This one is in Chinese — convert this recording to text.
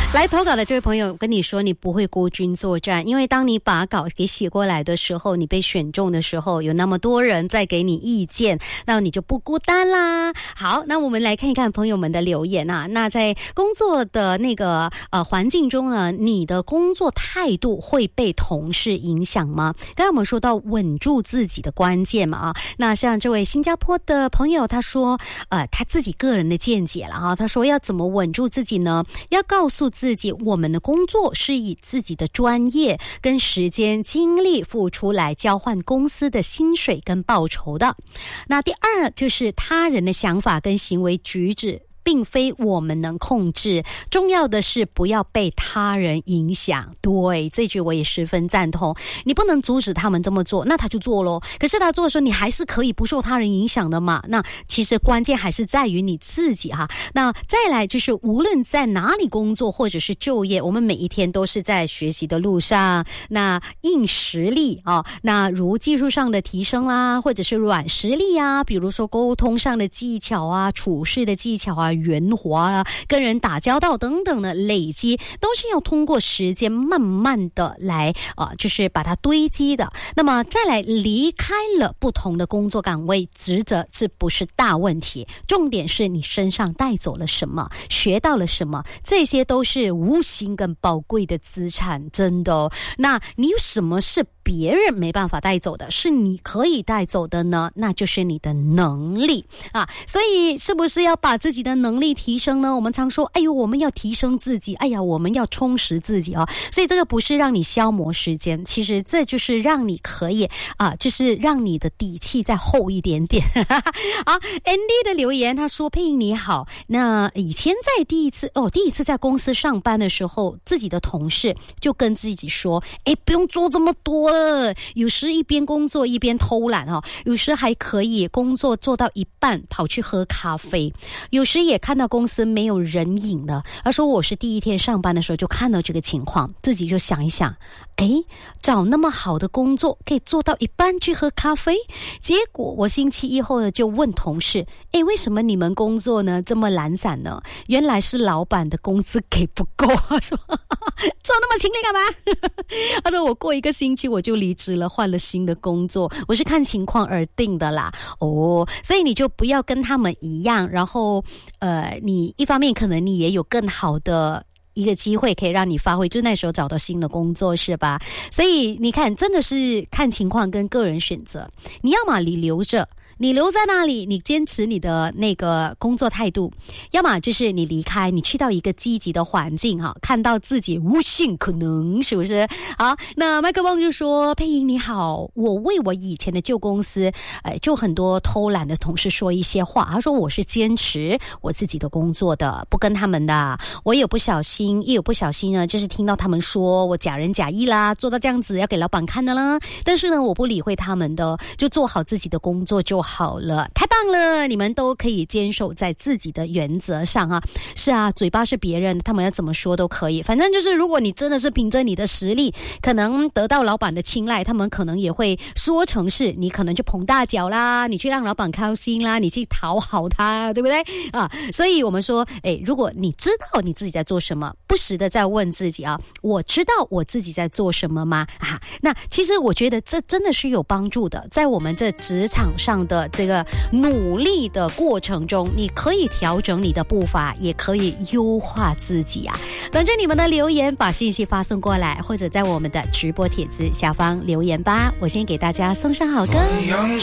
来投稿的这位朋友跟你说，你不会孤军作战，因为当你把稿给写过来的时候，你被选中的时候，有那么多人在给你意见，那你就不孤单啦。好，那我们来看一看朋友们的留言啊。那在工作的那个环境中呢，你的工作态度会被同事影响吗？刚才我们说到稳住自己的关键嘛啊，那像这位新加坡的朋友他说他自己个人的见解了啊，他说要怎么稳住自己呢？要告诉自己，我们的工作是以自己的专业跟时间精力付出来交换公司的薪水跟报酬的。那第二就是他人的想法跟行为举止并非我们能控制，重要的是不要被他人影响。对，这句我也十分赞同。你不能阻止他们这么做，那他就做咯。可是他做的时候，你还是可以不受他人影响的嘛。那其实关键还是在于你自己哈。那再来就是无论在哪里工作或者是就业，我们每一天都是在学习的路上。那硬实力啊，那如技术上的提升啦，或者是软实力啊，比如说沟通上的技巧啊，处事的技巧啊，圆滑啊，跟人打交道等等的累积，都是要通过时间慢慢的来就是把它堆积的。那么再来离开了不同的工作岗位，职责是不是大问题？重点是你身上带走了什么，学到了什么，这些都是无形跟宝贵的资产，真的哦。那你有什么是别人没办法带走的，是你可以带走的呢？那就是你的能力啊。所以是不是要把自己的能力提升呢？我们常说，哎呦，我们要提升自己，哎呀，我们要充实自己啊。所以这个不是让你消磨时间，其实这就是让你可以就是让你的底气再厚一点点。好 ，Andy 的留言他说：“佩莹你好，那以前在第一次在公司上班的时候，自己的同事就跟自己说，哎，不用做这么多了，有时一边工作一边偷懒哦，有时还可以工作做到一半跑去喝咖啡，有时也看到公司没有人影了。他说我是第一天上班的时候就看到这个情况，自己就想一想，诶，找那么好的工作可以做到一半去喝咖啡。结果我星期一后呢就问同事，诶，为什么你们工作呢这么懒散呢？原来是老板的工资给不够。他说做那么勤力干嘛？他说我过一个星期我就离职了，换了新的工作，我是看情况而定的啦。哦，所以你就不要跟他们一样，然后你一方面可能你也有更好的一个机会可以让你发挥，就那时候找到新的工作是吧？所以你看真的是看情况跟个人选择，你要么你留着，你留在那里，你坚持你的那个工作态度，要么就是你离开，你去到一个积极的环境哈，看到自己无限可能，是不是？好，那麦克风就说，佩莹你好，我为我以前的旧公司就很多偷懒的同事说一些话，他说我是坚持我自己的工作的，不跟他们的，我有不小心呢，就是听到他们说我假仁假义啦，做到这样子要给老板看的啦，但是呢我不理会他们的，就做好自己的工作就好了。太棒了，你们都可以坚守在自己的原则上啊。是啊，嘴巴是别人，他们要怎么说都可以，反正就是如果你真的是凭着你的实力可能得到老板的青睐，他们可能也会说成是你可能就捧大脚啦，你去让老板开心啦，你去讨好他，对不对啊？所以我们说如果你知道你自己在做什么，不时的在问自己啊，我知道我自己在做什么吗？那其实我觉得这真的是有帮助的，在我们这职场上的这个努力的过程中，你可以调整你的步伐，也可以优化自己啊。等着你们的留言，把信息发送过来，或者在我们的直播帖子下方留言吧。我先给大家送上好歌。